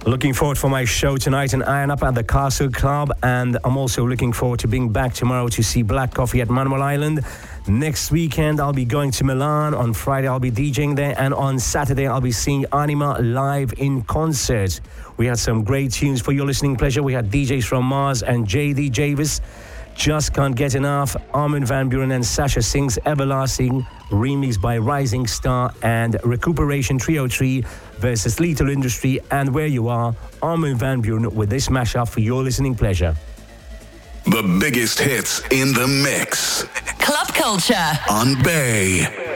Looking forward for my show tonight in Iron Up at the Castle Club, and I'm also looking forward to being back tomorrow to see Black Coffee at Manuel Island. Next weekend I'll be going to Milan. On Friday I'll be DJing there, and on Saturday I'll be seeing Anima live in concert. We had some great tunes for your listening pleasure. We had DJs from Mars and JD Javis. Just Can't Get Enough, Armin van Buuren and Sasha Singh's Everlasting, remixed by Rising Star, and Recuperation Trio 3 versus Lethal Industry, and Where You Are, Armin van Buuren with this mashup for your listening pleasure. The biggest hits in the mix. Club Culture on Bay.